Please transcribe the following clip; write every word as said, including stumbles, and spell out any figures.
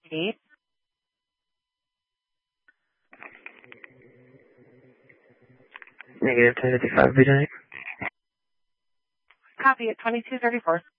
eight. Negative ten fifty-five, be tonight. Copy at twenty-two thirty-four.